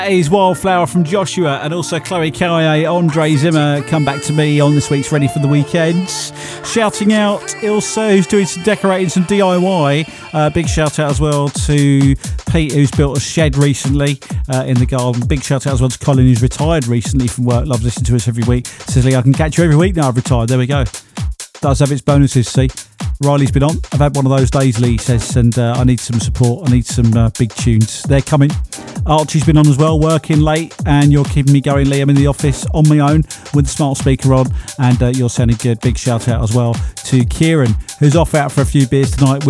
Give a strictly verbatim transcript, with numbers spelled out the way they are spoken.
Is Wildflower from Joshua, and also Chloe Kaye, Andre Zimmer come back to me on this week's Ready for the Weekends. Shouting out Ilse, who's doing some decorating, some D I Y. Uh, big shout out as well to Pete, who's built a shed recently uh, in the garden. Big shout out as well to Colin, who's retired recently from work. Loves listening to us every week. Says, Lee, I can catch you every week now I've retired. There we go. Does have its bonuses, see. Riley's been on. I've had one of those days, Lee says, and uh, I need some support. I need some uh, big tunes. They're coming. Archie's been on as well, working late, and you're keeping me going, Lee. I'm in the office on my own with the smart speaker on, and uh, you're sounding good. Big shout out as well to Kieran, who's off out for a few beers tonight with